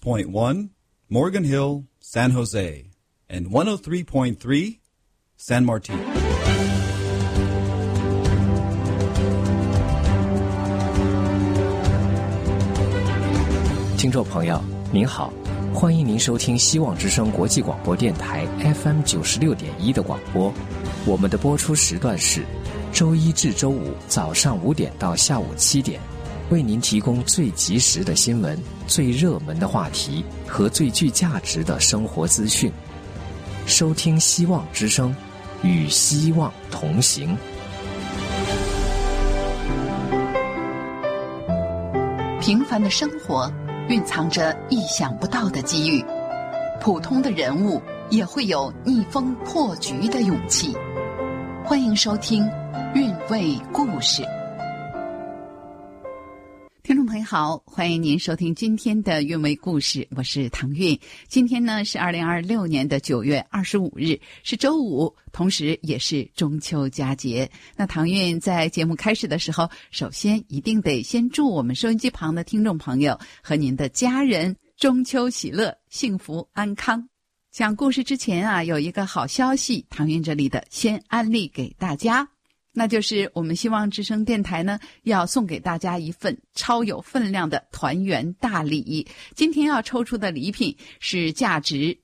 106.1 Morgan Hill, San Jose, and 103.3 San Martin. 听众朋友您好，欢迎您收听希望之声国际广播电台 FM 96.1的广播。我们的播出时段是周一至周五早上5点到下午7点，为您提供最及时的新闻、最热门的话题和最具价值的生活资讯。收听希望之声，与希望同行。 平凡的生活蕴藏着意想不到的机遇，普通的人物也会有逆风破局的勇气。欢迎收听韵味故事。听众朋友好，欢迎您收听今天的韵味故事，我是唐韵。今天呢是2026年的9月25日，是周五，同时也是中秋佳节。那唐韵在节目开始的时候，首先一定得先祝我们收音机旁的听众朋友和您的家人中秋喜乐，幸福安康。讲故事之前啊，有一个好消息，唐韵这里的先安利给大家，那就是我们希望之声电台呢要送给大家一份超有分量的团圆大礼。今天要抽出的礼品是价值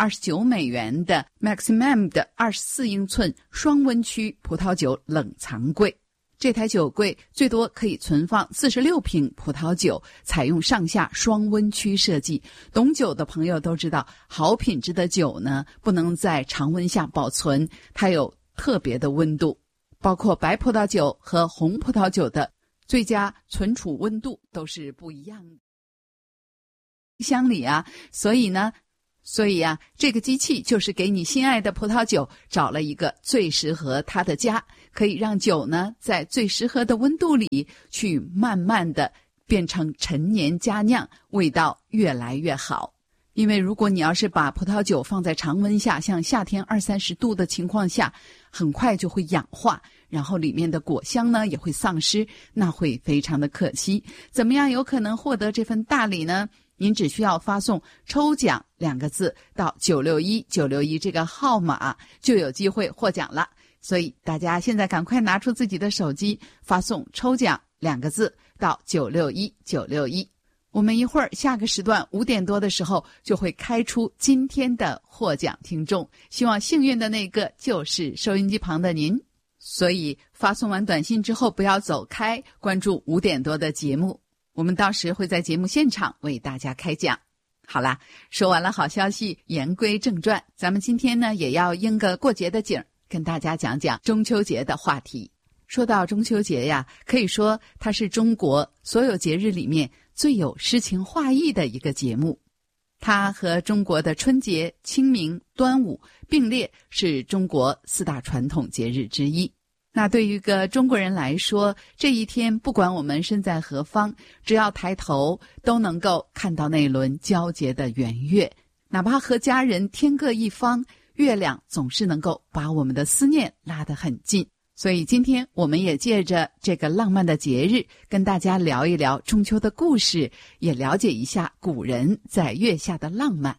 $729的 Maximum 的24英寸双温区葡萄酒冷藏柜。这台酒柜最多可以存放46瓶葡萄酒，采用上下双温区设计。懂酒的朋友都知道，好品质的酒呢不能在常温下保存，它有特别的温度，包括白葡萄酒和红葡萄酒的最佳存储温度都是不一样的。乡里啊，所以啊，这个机器就是给你心爱的葡萄酒找了一个最适合它的家，可以让酒呢在最适合的温度里去慢慢的变成陈年佳酿，味道越来越好。因为如果你要是把葡萄酒放在常温下，像夏天20-30度的情况下，很快就会氧化，然后里面的果香呢也会丧失，那会非常的可惜。怎么样有可能获得这份大礼呢？您只需要发送抽奖2个字到961961这个号码，就有机会获奖了。所以大家现在赶快拿出自己的手机，发送抽奖2个字到961961。我们一会儿下个时段5点多的时候就会开出今天的获奖听众，希望幸运的那个就是收音机旁的您。所以发送完短信之后不要走开，关注5点多的节目，我们到时会在节目现场为大家开奖。好啦，说完了好消息，言归正传，咱们今天呢也要应个过节的景儿，跟大家讲讲中秋节的话题。说到中秋节呀，可以说它是中国所有节日里面最有诗情画意的一个节目。它和中国的春节、清明、端午并列，是中国4大传统节日之一。那对于一个中国人来说，这一天不管我们身在何方，只要抬头都能够看到那轮皎洁的圆月，哪怕和家人天各一方，月亮总是能够把我们的思念拉得很近。所以今天我们也借着这个浪漫的节日，跟大家聊一聊中秋的故事，也了解一下古人在月下的浪漫。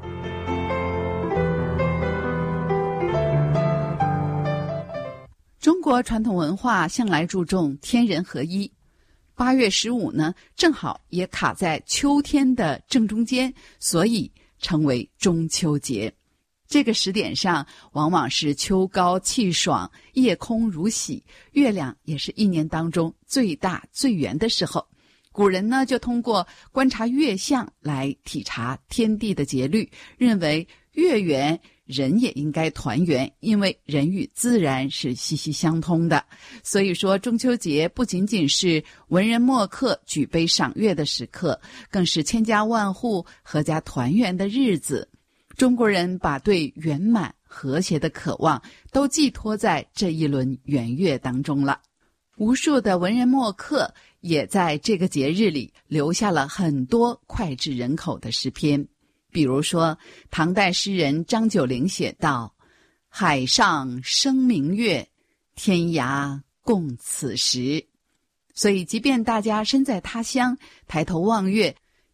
中国传统文化向来注重天人合一，8月15呢，正好也卡在秋天的正中间，所以成为中秋节。这个时点上往往是秋高气爽，夜空如洗，月亮也是一年当中最大最圆的时候。古人呢就通过观察月相来体察天地的节律，认为月圆人也应该团圆，因为人与自然是息息相通的。所以说中秋节不仅仅是文人墨客举杯赏月的时刻，更是千家万户阖家团圆的日子。中国人把对圆满和谐的渴望都寄托在这一轮圆月当中了。无数的文人墨客也在这个节日里留下了很多脍炙人口的诗篇。比如说唐代诗人张九龄写道：海上生明月，天涯共此时。所以即便大家身在他乡，抬头望月，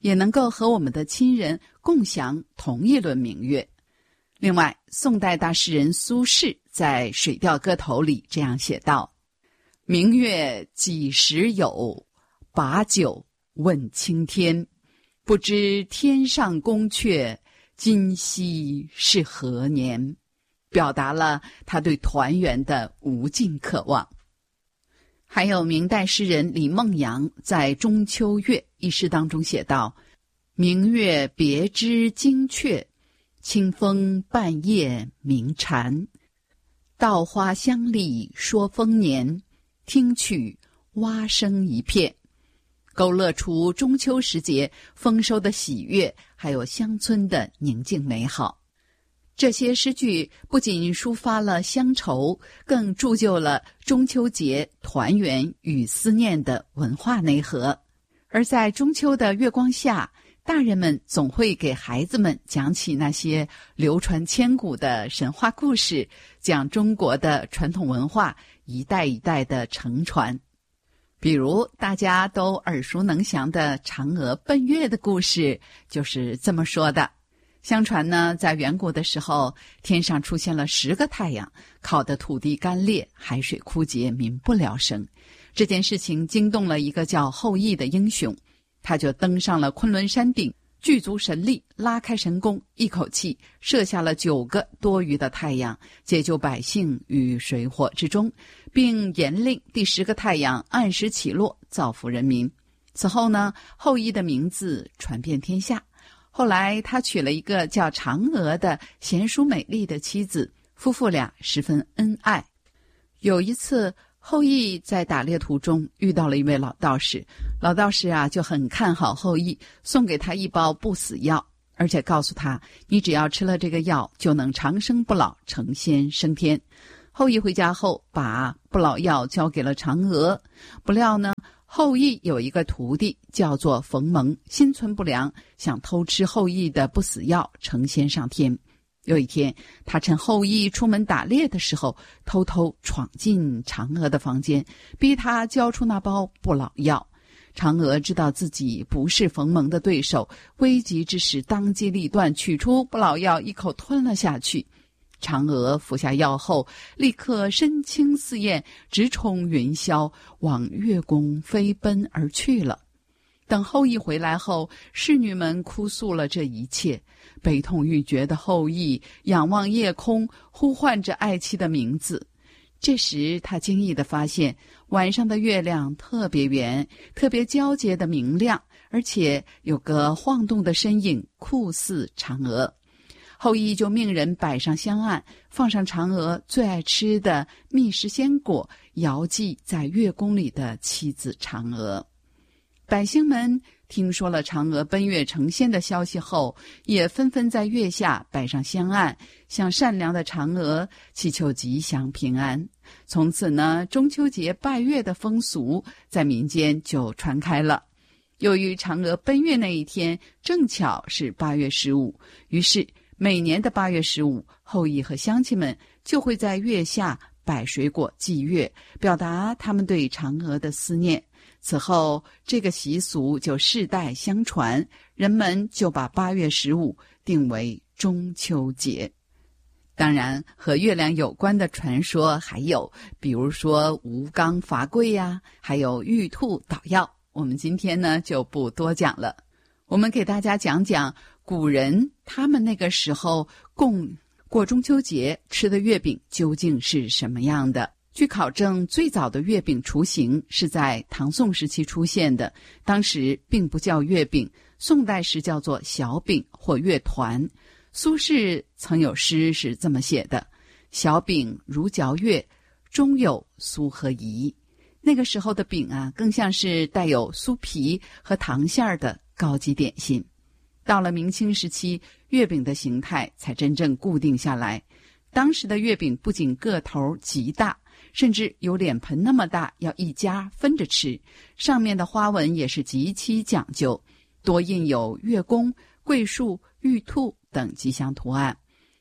也能够和我们的亲人共享同一轮明月。另外，宋代大诗人苏轼在《水调歌头》里这样写道：明月几时有，把酒问青天。不知天上宫阙，今夕是何年。表达了他对团圆的无尽渴望。还有明代诗人李梦阳在《中秋月》一诗当中写道：明月别枝惊鹊，清风半夜鸣蝉。稻花香里说丰年，听取蛙声一片。勾勒出中秋时节丰收的喜悦，还有乡村的宁静美好。这些诗句不仅抒发了乡愁，更铸就了中秋节团圆与思念的文化内核。而在中秋的月光下，大人们总会给孩子们讲起那些流传千古的神话故事，讲中国的传统文化一代一代的承传。比如大家都耳熟能详的嫦娥奔月的故事就是这么说的。相传呢，在远古的时候，天上出现了10个太阳，烤得土地干裂，海水枯竭，民不聊生。这件事情惊动了一个叫后羿的英雄，他就登上了昆仑山顶，具足神力，拉开神弓，一口气射下了9个多余的太阳，解救百姓于水火之中，并严令第10个太阳按时起落，造福人民。此后呢，后羿的名字传遍天下。后来他娶了一个叫嫦娥的贤淑美丽的妻子，夫妇俩十分恩爱。有一次，后羿在打猎途中遇到了一位老道士，老道士就很看好后羿，送给他一包不死药，而且告诉他，你只要吃了这个药，就能长生不老，成仙升天。后羿回家后，把不老药交给了嫦娥，不料呢，后羿有一个徒弟叫做冯蒙，心存不良，想偷吃后羿的不死药，成仙上天。有一天，他趁后羿出门打猎的时候，偷偷闯进嫦娥的房间，逼他交出那包不老药。嫦娥知道自己不是冯蒙的对手，危急之时当机立断，取出不老药，一口吞了下去。嫦娥服下药后，立刻身轻似燕，直冲云霄，往月宫飞奔而去了。等后羿回来后，侍女们哭诉了这一切。悲痛欲绝的后羿仰望夜空，呼唤着爱妻的名字。这时他惊异地发现，晚上的月亮特别圆，特别皎洁的明亮，而且有个晃动的身影，酷似嫦娥。后羿就命人摆上香案，放上嫦娥最爱吃的蜜食鲜果，遥祭在月宫里的妻子嫦娥。百姓们听说了嫦娥奔月成仙的消息后，也纷纷在月下摆上香案，向善良的嫦娥祈求吉祥平安。从此呢，中秋节拜月的风俗在民间就传开了。由于嫦娥奔月那一天正巧是8月15，于是每年的8月15，后羿和乡亲们就会在月下摆水果祭月，表达他们对嫦娥的思念。此后，这个习俗就世代相传，人们就把8月15定为中秋节。当然，和月亮有关的传说还有，比如说吴刚伐桂还有玉兔捣药。我们今天呢就不多讲了。我们给大家讲讲古人他们那个时候过中秋节吃的月饼究竟是什么样的。据考证，最早的月饼雏形是在唐宋时期出现的，当时并不叫月饼，宋代时叫做小饼或月团。苏轼曾有诗是这么写的：小饼如嚼月，中有酥和饴。那个时候的饼更像是带有酥皮和糖馅儿的高级点心。到了明清时期，月饼的形态才真正固定下来。当时的月饼不仅个头极大，甚至有脸盆那么大，要一家分着吃，上面的花纹也是极其讲究，多印有月宫、桂树、玉兔等吉祥图案。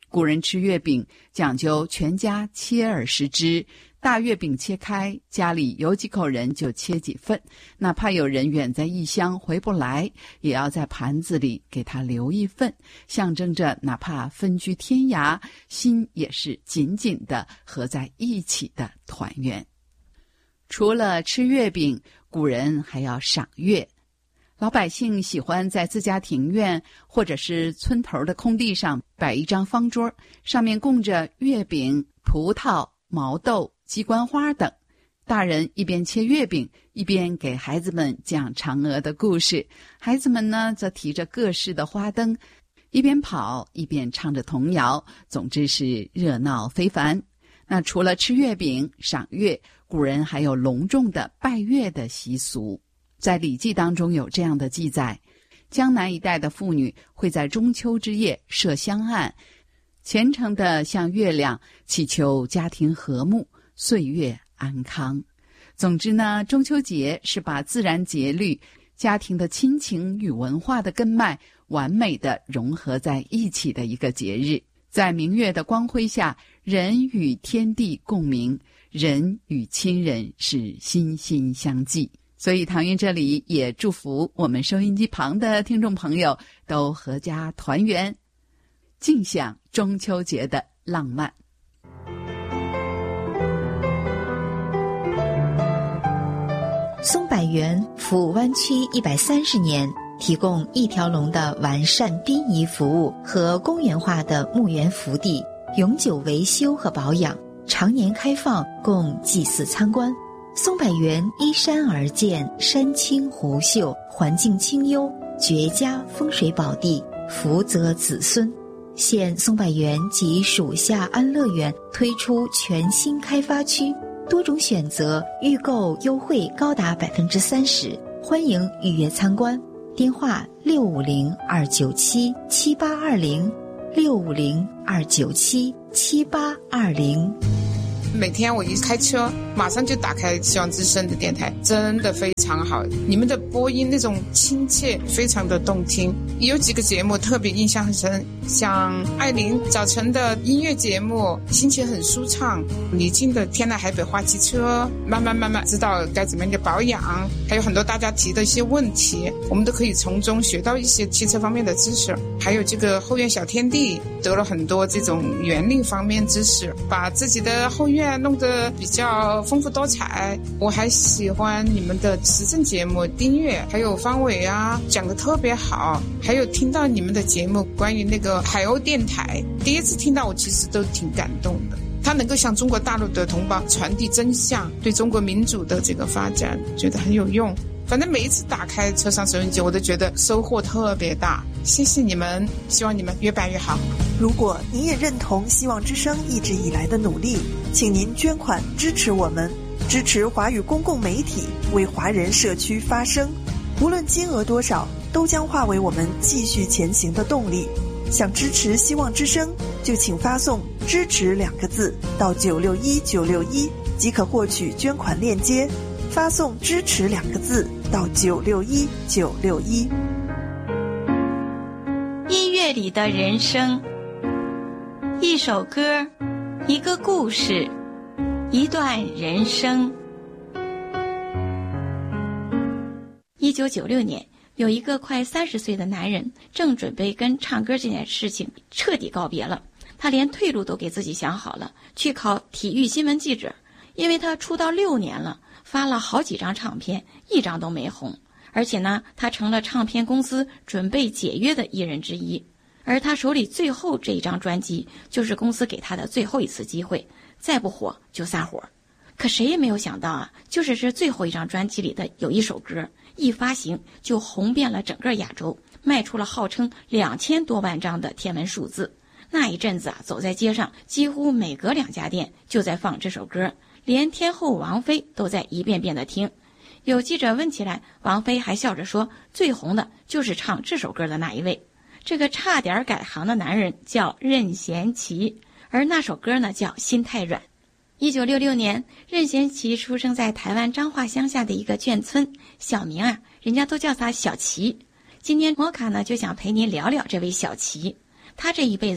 古人吃月饼讲究全家切耳食之，大月饼切开，家里有几口人就切几份，哪怕有人远在异乡回不来，也要在盘子里给他留一份，象征着哪怕分居天涯，心也是紧紧地合在一起的团圆。除了吃月饼，古人还要赏月。老百姓喜欢在自家庭院或者是村头的空地上摆一张方桌，上面供着月饼、葡萄、毛豆、鸡冠花等。大人一边切月饼，一边给孩子们讲嫦娥的故事，孩子们呢则提着各式的花灯，一边跑一边唱着童谣，总之是热闹非凡。那除了吃月饼、赏月，古人还有隆重的拜月的习俗。在《礼记》当中有这样的记载，江南一带的妇女会在中秋之夜设香案，虔诚地向月亮祈求家庭和睦、岁月安康。总之呢，中秋节是把自然节律、家庭的亲情与文化的根脉完美地融合在一起的一个节日。在明月的光辉下，人与天地共鸣，人与亲人是心心相系。所以唐韵这里也祝福我们收音机旁的听众朋友都阖家团圆，尽享中秋节的浪漫。 松柏园服务湾区130年，提供一条龙的完善殡仪服务和公园化的墓园福地，永久维修和保养，常年开放供祭祀参观。松柏园依山而建，山清湖秀，环境清幽，绝佳风水宝地，福泽子孙。现松柏园及属下安乐园推出全新开发区，多种选择，预购优惠高达30%，欢迎预约参观。电话650-297-7820，650-297-7820。 每天我一开车马上就打开希望之声的电台，真的非常好，你们的播音那种亲切非常的动听，有几个节目特别印象很深，像艾琳早晨的音乐节目心情很舒畅，李静的天南海北话汽车，慢慢知道该怎么样的保养，还有很多大家提的一些问题，我们都可以从中学到一些汽车方面的知识，还有这个后院小天地得了很多这种园林方面知识，把自己的后院弄得比较丰富多彩。我还喜欢你们的时政节目丁月还有方伟啊，讲得特别好，还有听到你们的节目关于那个海鸥电台，第一次听到我其实都挺感动的，它能够向中国大陆的同胞传递真相，对中国民主的这个发展觉得很有用。反正每一次打开车上收音机，我都觉得收获特别大，谢谢你们，希望你们越办越好。 如果您也认同希望之声一直以来的努力，请您捐款支持我们，支持华语公共媒体，为华人社区发声，无论金额多少，都将化为我们继续前行的动力。想支持希望之声，就请发送支持2个字到961961，即可获取捐款链接，发送支持2个字到961961。 音乐里的人生，一首歌，一个故事，一段人生。1996年，有一个快30岁的男人正准备跟唱歌这件事情彻底告别了，他连退路都给自己想好了，去考体育新闻记者。因为他出道6年了，发了好几张唱片，一张都没红，而且呢，他成了唱片公司准备解约的艺人之一。而他手里最后这一张专辑，就是公司给他的最后一次机会，再不火就散伙。可谁也没有想到啊，就是这最后一张专辑里的有一首歌，一发行就红遍了整个亚洲，卖出了号称2000多万张的天文数字。那一阵子啊，走在街上，几乎每隔2家店就在放这首歌，连天后王菲都在一遍遍的听。有记者问起来，王菲还笑着说，最红的就是唱这首歌的那一位。这个差点改行的男人叫任贤齐，而那首歌呢叫《心太软》。1966年，任贤齐出生在台湾彰化乡下的一个眷村，小名啊，人家都叫他小齐。今天摩卡呢就想陪您聊聊这位小齐。他这一辈子啊，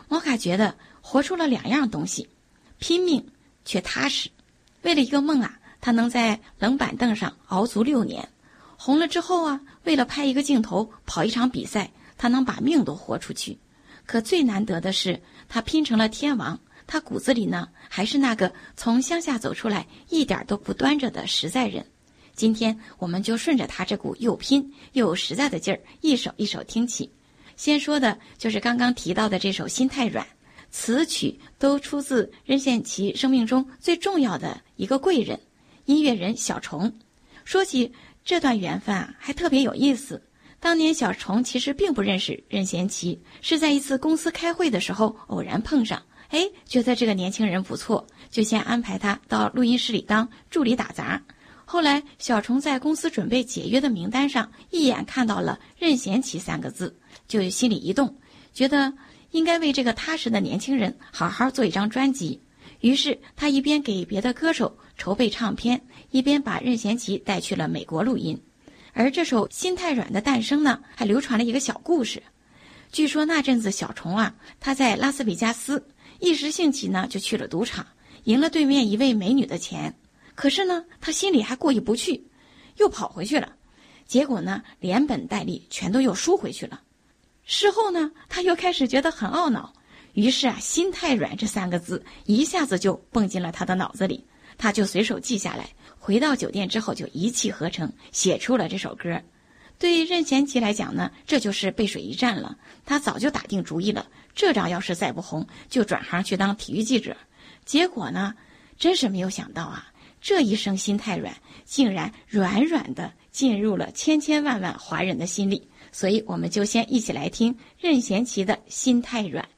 摩卡觉得活出了2样东西，拼命却踏实。为了一个梦啊，他能在冷板凳上熬足6年。红了之后啊，为了拍一个镜头，跑一场比赛，他能把命都豁出去。可最难得的是，他拼成了天王。他骨子里呢，还是那个从乡下走出来一点都不端着的实在人。今天我们就顺着他这股又拼又实在的劲儿，一首一首听起。先说的就是刚刚提到的这首《心太软》，词曲都出自任贤齐生命中最重要的一个贵人，音乐人小虫。说起这段缘分啊，还特别有意思。当年小虫其实并不认识任贤齐，是在一次公司开会的时候偶然碰上，觉得这个年轻人不错，就先安排他到录音室里当助理打杂。后来小虫在公司准备解约的名单上一眼看到了任贤齐3个字，就心里一动，觉得应该为这个踏实的年轻人好好做一张专辑。于是他一边给别的歌手筹备唱片，一边把任贤齐带去了美国录音。而这首《心太软》的诞生呢，还流传了一个小故事。据说那阵子小虫啊，他在拉斯维加斯，一时兴起呢，就去了赌场，赢了对面一位美女的钱。可是呢，他心里还过意不去，又跑回去了。结果呢，连本带利全都又输回去了。事后呢，他又开始觉得很懊恼，于是啊，心太软这3个字一下子就蹦进了他的脑子里，他就随手记下来，回到酒店之后就一气呵成写出了这首歌。对任贤齐来讲呢，这就是背水一战了。他早就打定主意了，这仗要是再不红，就转行去当体育记者。结果呢，真是没有想到啊，这一声心太软，竟然软软的进入了千千万万华人的心里。所以我们就先一起来听任贤齐的《心太软》。